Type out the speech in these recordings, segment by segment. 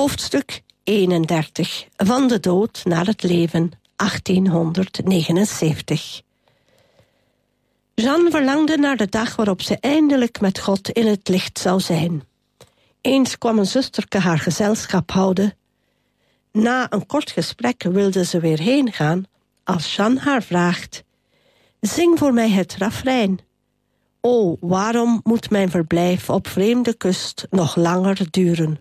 Hoofdstuk 31. Van de dood naar het leven, 1879. Jeanne verlangde naar de dag waarop ze eindelijk met God in het licht zou zijn. Eens kwam een zusterke haar gezelschap houden. Na een kort gesprek wilde ze weer heen gaan, als Jeanne haar vraagt: zing voor mij het refrein. O, waarom moet mijn verblijf op vreemde kust nog langer duren?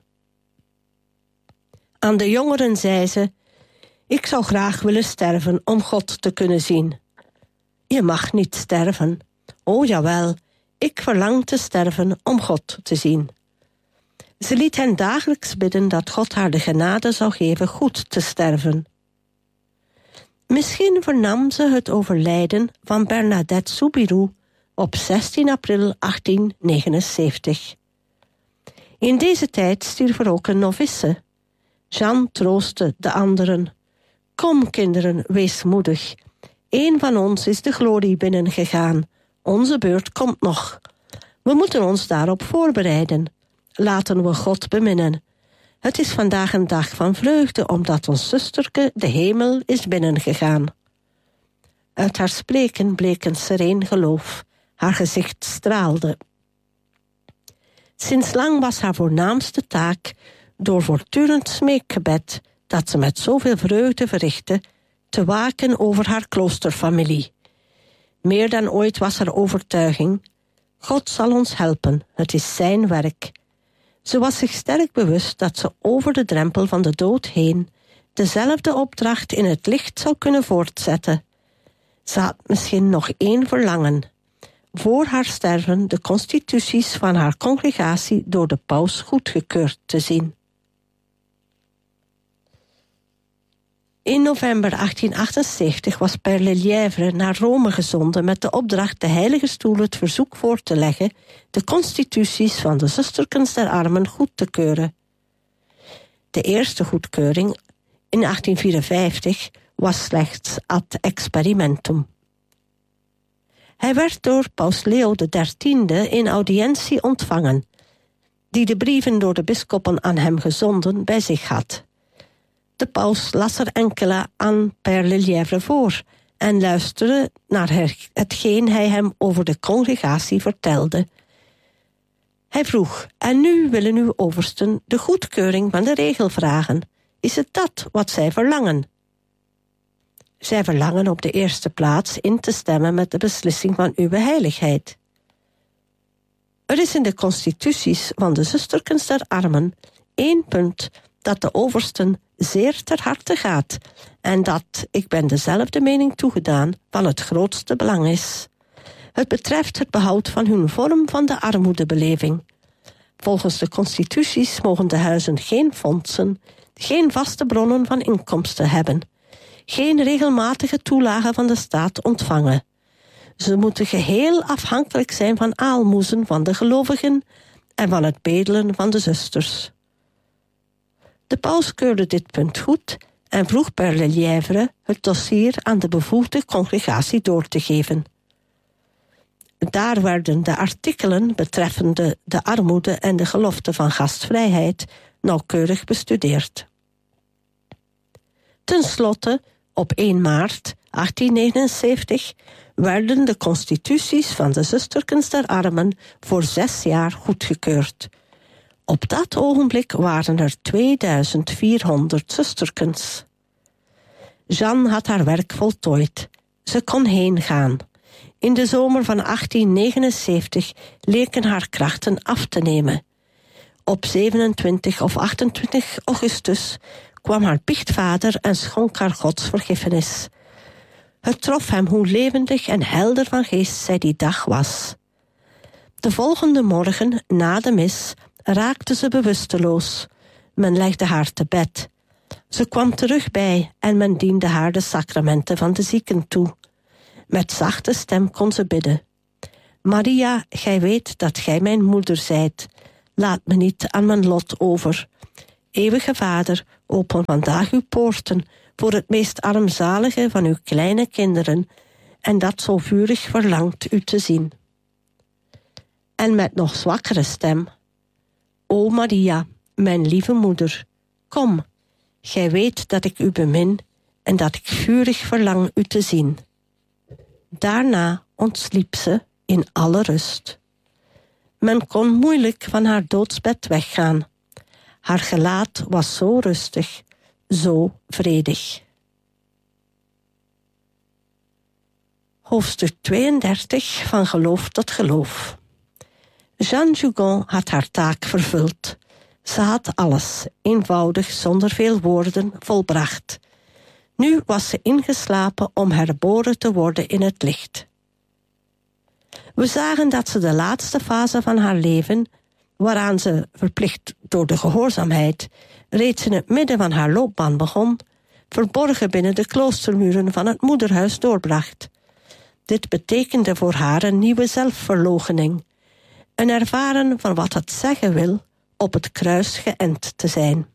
Aan de jongeren zei ze: ik zou graag willen sterven om God te kunnen zien. Je mag niet sterven. O jawel, ik verlang te sterven om God te zien. Ze liet hen dagelijks bidden dat God haar de genade zou geven goed te sterven. Misschien vernam ze het overlijden van Bernadette Soubirous op 16 april 1879. In deze tijd stierf er ook een novice. Jeanne troostte de anderen. Kom, kinderen, wees moedig. Eén van ons is de glorie binnengegaan. Onze beurt komt nog. We moeten ons daarop voorbereiden. Laten we God beminnen. Het is vandaag een dag van vreugde, omdat ons zusterke de hemel is binnengegaan. Uit haar spreken bleek een sereen geloof. Haar gezicht straalde. Sinds lang was haar voornaamste taak, door voortdurend smeekgebed dat ze met zoveel vreugde verrichtte, te waken over haar kloosterfamilie. Meer dan ooit was haar overtuiging: God zal ons helpen, het is zijn werk. Ze was zich sterk bewust dat ze over de drempel van de dood heen dezelfde opdracht in het licht zou kunnen voortzetten. Ze had misschien nog één verlangen: voor haar sterven de constituties van haar congregatie door de paus goedgekeurd te zien. In november 1878 was Père Lelièvre naar Rome gezonden met de opdracht de Heilige Stoel het verzoek voor te leggen de constituties van de zusterkens der armen goed te keuren. De eerste goedkeuring in 1854 was slechts ad experimentum. Hij werd door paus Leo XIII in audiëntie ontvangen, die de brieven door de bisschoppen aan hem gezonden bij zich had. De paus las er enkele aan Père Lelièvre voor en luisterde naar hetgeen hij hem over de congregatie vertelde. Hij vroeg: en nu willen uw oversten de goedkeuring van de regel vragen. Is het dat wat zij verlangen? Zij verlangen op de eerste plaats in te stemmen met de beslissing van uw heiligheid. Er is in de constituties van de zusterkens der armen 1 punt dat de oversten zeer ter harte gaat en dat, ik ben dezelfde mening toegedaan, van het grootste belang is. Het betreft het behoud van hun vorm van de armoedebeleving. Volgens de constituties mogen de huizen geen fondsen, geen vaste bronnen van inkomsten hebben, geen regelmatige toelage van de staat ontvangen. Ze moeten geheel afhankelijk zijn van aalmoezen van de gelovigen en van het bedelen van de zusters. De paus keurde dit punt goed en vroeg Père Lelièvre het dossier aan de bevoegde congregatie door te geven. Daar werden de artikelen betreffende de armoede en de gelofte van gastvrijheid nauwkeurig bestudeerd. Ten slotte, op 1 maart 1879 werden de constituties van de zusterkens der armen voor 6 jaar goedgekeurd. Op dat ogenblik waren er 2400 zusterkens. Jeanne had haar werk voltooid. Ze kon heen gaan. In de zomer van 1879 leken haar krachten af te nemen. Op 27 of 28 augustus kwam haar biechtvader en schonk haar Gods vergiffenis. Het trof hem hoe levendig en helder van geest zij die dag was. De volgende morgen, na de mis, raakte ze bewusteloos. Men legde haar te bed. Ze kwam terug bij en men diende haar de sacramenten van de zieken toe. Met zachte stem kon ze bidden: Maria, gij weet dat gij mijn moeder zijt. Laat me niet aan mijn lot over. Eeuwige Vader, open vandaag uw poorten voor het meest armzalige van uw kleine kinderen, en dat zo vurig verlangt u te zien. En met nog zwakkere stem: O Maria, mijn lieve moeder, Kom, gij weet dat ik u bemin en dat ik vurig verlang u te zien. Daarna ontsliep ze in alle rust. Men kon moeilijk van haar doodsbed weggaan. Haar gelaat was zo rustig, zo vredig. Hoofdstuk 32 van Geloof tot Geloof. Jeanne Jugon had haar taak vervuld. Ze had alles, eenvoudig, zonder veel woorden, volbracht. Nu was ze ingeslapen om herboren te worden in het licht. We zagen dat ze de laatste fase van haar leven, waaraan ze, verplicht door de gehoorzaamheid, reeds in het midden van haar loopbaan begon, verborgen binnen de kloostermuren van het moederhuis doorbracht. Dit betekende voor haar een nieuwe zelfverloochening, een ervaren van wat het zeggen wil op het kruis geënt te zijn.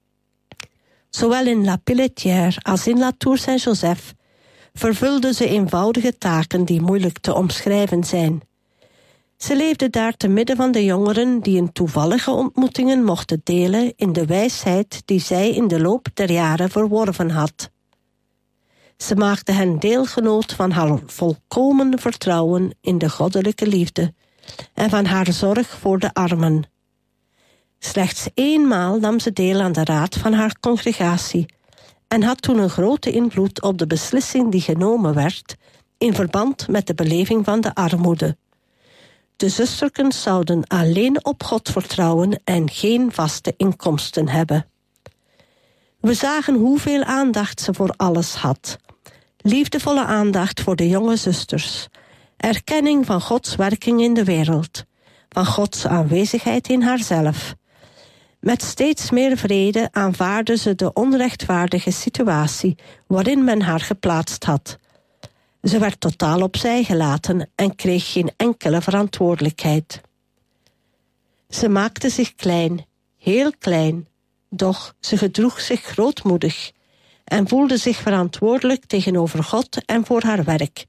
Zowel in La Pelletière als in La Tour Saint-Joseph vervulde ze eenvoudige taken die moeilijk te omschrijven zijn. Ze leefde daar te midden van de jongeren die in toevallige ontmoetingen mochten delen in de wijsheid die zij in de loop der jaren verworven had. Ze maakte hen deelgenoot van haar volkomen vertrouwen in de goddelijke liefde en van haar zorg voor de armen. Slechts eenmaal nam ze deel aan de raad van haar congregatie en had toen een grote invloed op de beslissing die genomen werd in verband met de beleving van de armoede. De zusterkens zouden alleen op God vertrouwen en geen vaste inkomsten hebben. We zagen hoeveel aandacht ze voor alles had. Liefdevolle aandacht voor de jonge zusters. Erkenning van Gods werking in de wereld. Van Gods aanwezigheid in haarzelf. Met steeds meer vrede aanvaarde ze de onrechtvaardige situatie waarin men haar geplaatst had. Ze werd totaal opzij gelaten en kreeg geen enkele verantwoordelijkheid. Ze maakte zich klein, heel klein, doch ze gedroeg zich grootmoedig en voelde zich verantwoordelijk tegenover God en voor haar werk.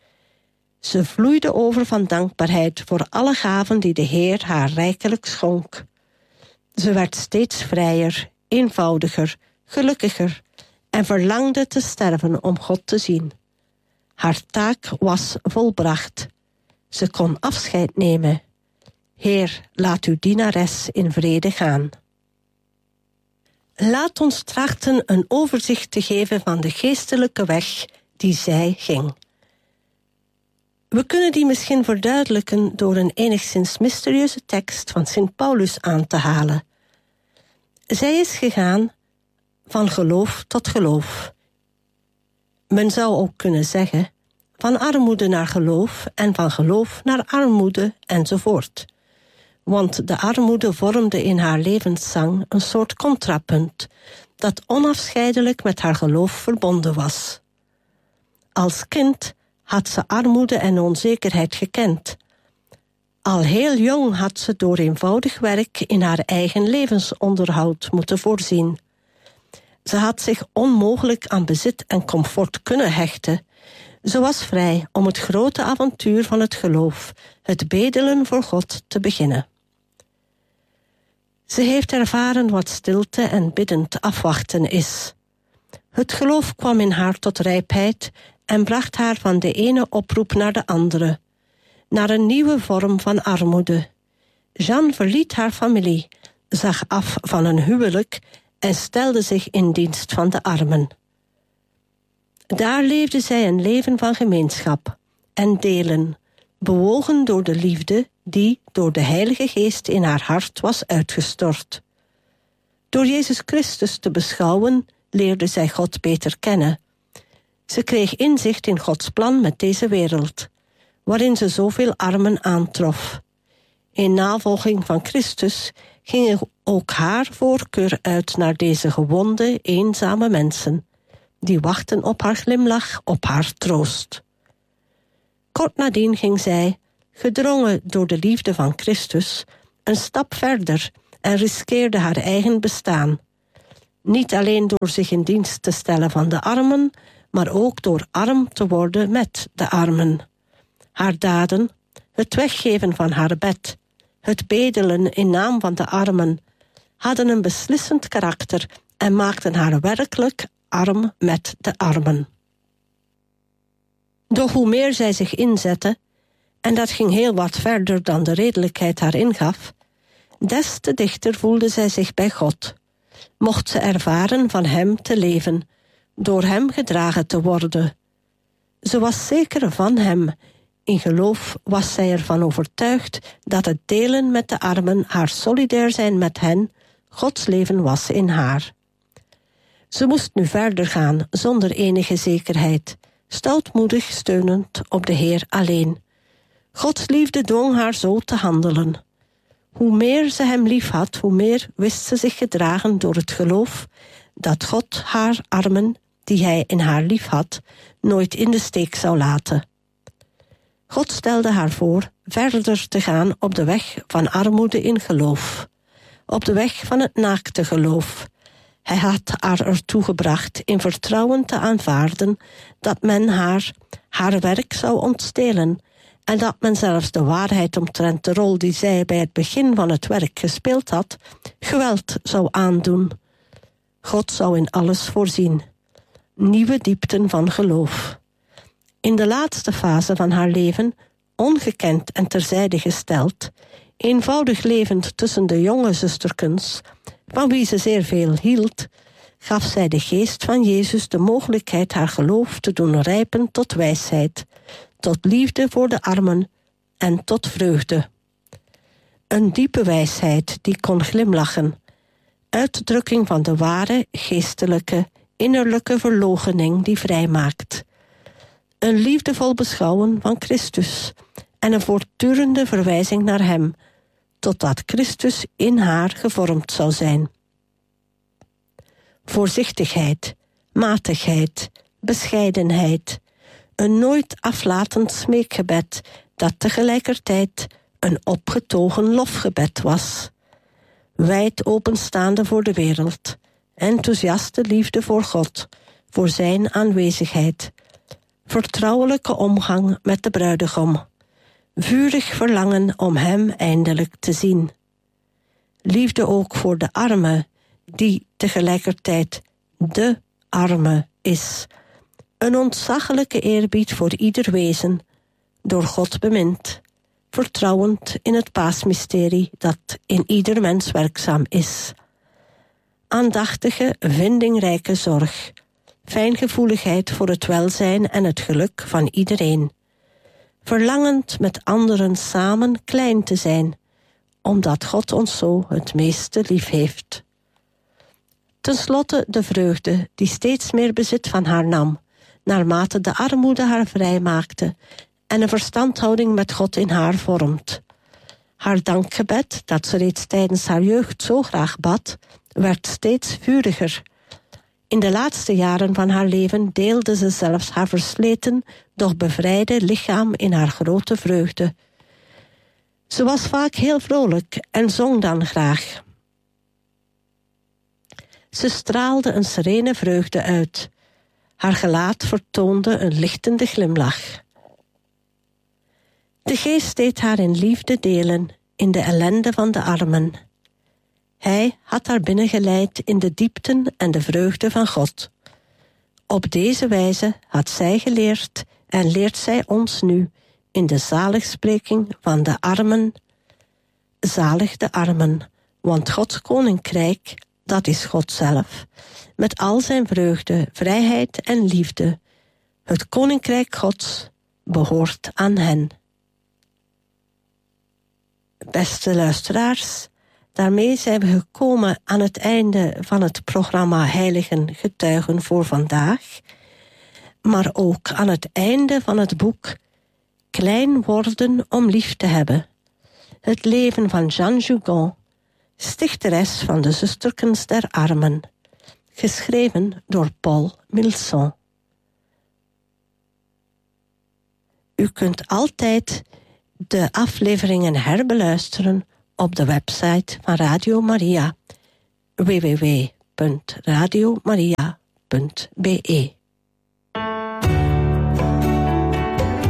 Ze vloeide over van dankbaarheid voor alle gaven die de Heer haar rijkelijk schonk. Ze werd steeds vrijer, eenvoudiger, gelukkiger en verlangde te sterven om God te zien. Haar taak was volbracht. Ze kon afscheid nemen. Heer, laat uw dienares in vrede gaan. Laat ons trachten een overzicht te geven van de geestelijke weg die zij ging. We kunnen die misschien verduidelijken door een enigszins mysterieuze tekst van Sint Paulus aan te halen. Zij is gegaan van geloof tot geloof. Men zou ook kunnen zeggen, van armoede naar geloof en van geloof naar armoede enzovoort. Want de armoede vormde in haar levenszang een soort contrapunt, dat onafscheidelijk met haar geloof verbonden was. Als kind had ze armoede en onzekerheid gekend. Al heel jong had ze door eenvoudig werk in haar eigen levensonderhoud moeten voorzien. Ze had zich onmogelijk aan bezit en comfort kunnen hechten. Ze was vrij om het grote avontuur van het geloof, het bedelen voor God, te beginnen. Ze heeft ervaren wat stilte en biddend afwachten is. Het geloof kwam in haar tot rijpheid en bracht haar van de ene oproep naar de andere, naar een nieuwe vorm van armoede. Jeanne verliet haar familie, zag af van een huwelijk en stelde zich in dienst van de armen. Daar leefde zij een leven van gemeenschap en delen, bewogen door de liefde die door de Heilige Geest in haar hart was uitgestort. Door Jezus Christus te beschouwen, leerde zij God beter kennen. Ze kreeg inzicht in Gods plan met deze wereld, waarin ze zoveel armen aantrof. In navolging van Christus ging ook haar voorkeur uit naar deze gewonde, eenzame mensen, die wachten op haar glimlach, op haar troost. Kort nadien ging zij, gedrongen door de liefde van Christus, een stap verder en riskeerde haar eigen bestaan. Niet alleen door zich in dienst te stellen van de armen, maar ook door arm te worden met de armen. Haar daden, het weggeven van haar bed, het bedelen in naam van de armen, hadden een beslissend karakter en maakten haar werkelijk arm met de armen. Doch hoe meer zij zich inzette, en dat ging heel wat verder dan de redelijkheid haar ingaf, des te dichter voelde zij zich bij God. Mocht ze ervaren van hem te leven, door hem gedragen te worden. Ze was zeker van hem. In geloof was zij ervan overtuigd dat het delen met de armen, haar solidair zijn met hen, Gods leven was in haar. Ze moest nu verder gaan zonder enige zekerheid, stoutmoedig steunend op de Heer alleen. Gods liefde dwong haar zo te handelen. Hoe meer ze hem lief had, hoe meer wist ze zich gedragen door het geloof dat God haar armen, die hij in haar lief had, nooit in de steek zou laten. God stelde haar voor verder te gaan op de weg van armoede in geloof, op de weg van het naakte geloof. Hij had haar ertoe gebracht in vertrouwen te aanvaarden dat men haar werk zou ontstelen en dat men zelfs de waarheid omtrent de rol die zij bij het begin van het werk gespeeld had, geweld zou aandoen. God zou in alles voorzien. Nieuwe diepten van geloof. In de laatste fase van haar leven, ongekend en terzijde gesteld, eenvoudig levend tussen de jonge zusterkens, van wie ze zeer veel hield, gaf zij de geest van Jezus de mogelijkheid haar geloof te doen rijpen tot wijsheid, tot liefde voor de armen en tot vreugde. Een diepe wijsheid die kon glimlachen, uitdrukking van de ware, geestelijke, innerlijke verloochening die vrijmaakt. Een liefdevol beschouwen van Christus en een voortdurende verwijzing naar hem, totdat Christus in haar gevormd zou zijn. Voorzichtigheid, matigheid, bescheidenheid, een nooit aflatend smeekgebed dat tegelijkertijd een opgetogen lofgebed was. Wijd openstaande voor de wereld, enthousiaste liefde voor God, voor zijn aanwezigheid, vertrouwelijke omgang met de bruidegom, vurig verlangen om hem eindelijk te zien. Liefde ook voor de arme, die tegelijkertijd de arme is. Een ontzaglijke eerbied voor ieder wezen, door God bemind, vertrouwend in het paasmysterie dat in ieder mens werkzaam is. Aandachtige, vindingrijke zorg, fijngevoeligheid voor het welzijn en het geluk van iedereen. Verlangend met anderen samen klein te zijn, omdat God ons zo het meeste lief heeft. Ten slotte de vreugde die steeds meer bezit van haar nam, naarmate de armoede haar vrijmaakte en een verstandhouding met God in haar vormt. Haar dankgebed, dat ze reeds tijdens haar jeugd zo graag bad, werd steeds vuriger. In de laatste jaren van haar leven deelde ze zelfs haar versleten, doch bevrijde lichaam in haar grote vreugde. Ze was vaak heel vrolijk en zong dan graag. Ze straalde een serene vreugde uit. Haar gelaat vertoonde een lichtende glimlach. De geest deed haar in liefde delen in de ellende van de armen. Hij had haar binnengeleid in de diepten en de vreugde van God. Op deze wijze had zij geleerd en leert zij ons nu in de zaligspreking van de armen. Zalig de armen, want Gods koninkrijk, dat is God zelf, met al zijn vreugde, vrijheid en liefde. Het koninkrijk Gods behoort aan hen. Beste luisteraars, daarmee zijn we gekomen aan het einde van het programma Heiligen Getuigen voor vandaag, maar ook aan het einde van het boek Klein worden om lief te hebben. Het leven van Jeanne Jugon, stichteres van de Zusterkens der Armen, geschreven door Paul Milson. U kunt altijd de afleveringen herbeluisteren op de website van Radio Maria, www.radiomaria.be.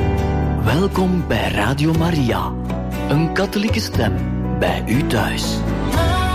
Welkom bij Radio Maria, een katholieke stem bij u thuis.